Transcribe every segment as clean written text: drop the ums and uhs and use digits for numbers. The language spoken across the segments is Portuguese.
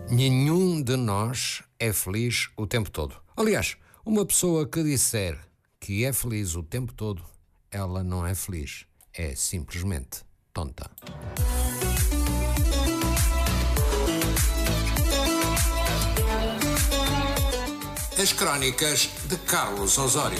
Nenhum de nós é feliz o tempo todo. Aliás, uma pessoa que disser que é feliz o tempo todo, ela não é feliz. É simplesmente tonta. As Crónicas de Carlos Osório.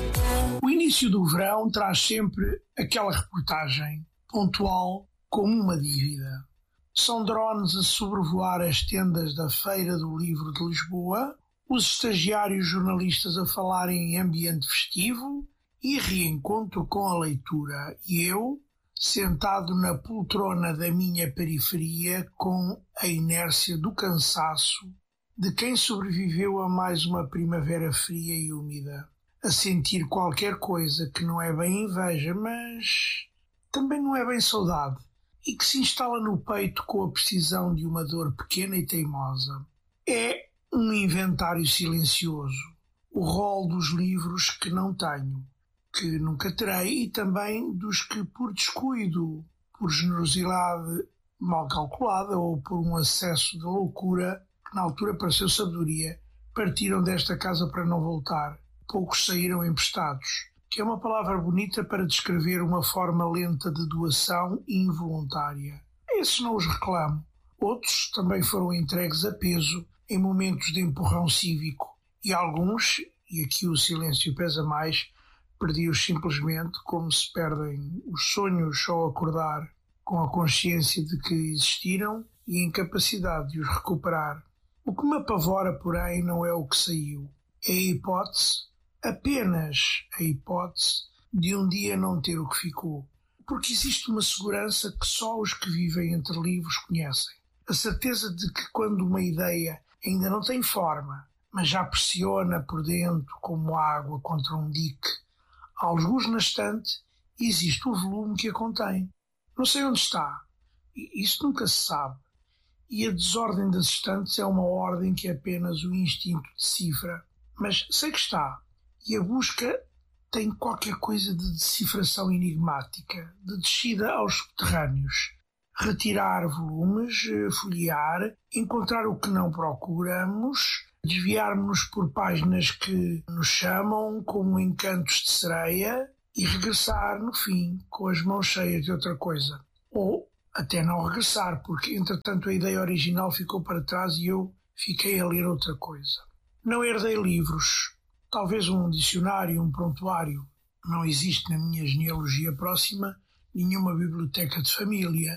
O início do verão traz sempre aquela reportagem pontual como uma dívida. São drones a sobrevoar as tendas da Feira do Livro de Lisboa, os estagiários jornalistas a falarem em ambiente festivo e reencontro com a leitura. E eu, sentado na poltrona da minha periferia com a inércia do cansaço de quem sobreviveu a mais uma primavera fria e úmida, a sentir qualquer coisa que não é bem inveja, mas também não é bem saudade, e que se instala no peito com a precisão de uma dor pequena e teimosa. É um inventário silencioso, o rol dos livros que não tenho, que nunca terei, e também dos que por descuido, por generosidade mal calculada ou por um acesso de loucura que na altura pareceu sabedoria, partiram desta casa para não voltar. Poucos saíram emprestados, que é uma palavra bonita para descrever uma forma lenta de doação involuntária. Esses não os reclamo. Outros também foram entregues a peso em momentos de empurrão cívico. E alguns, e aqui o silêncio pesa mais, perdi-os simplesmente como se perdem os sonhos ao acordar, com a consciência de que existiram e a incapacidade de os recuperar. O que me apavora, porém, não é o que saiu. É a hipótese, apenas a hipótese, de um dia não ter o que ficou. Porque existe uma segurança que só os que vivem entre livros conhecem. A certeza de que quando uma ideia ainda não tem forma, mas já pressiona por dentro como água contra um dique, alguns na estante, existe o volume que a contém. Não sei onde está. Isso nunca se sabe. E a desordem das estantes é uma ordem que apenas o instinto decifra. Mas sei que está. E a busca tem qualquer coisa de decifração enigmática, de descida aos subterrâneos. Retirar volumes, folhear, encontrar o que não procuramos, desviar-nos por páginas que nos chamam como encantos de sereia e regressar, no fim, com as mãos cheias de outra coisa. Ou até não regressar, porque, entretanto, a ideia original ficou para trás e eu fiquei a ler outra coisa. Não herdei livros, talvez um dicionário, um prontuário. Não existe na minha genealogia próxima nenhuma biblioteca de família,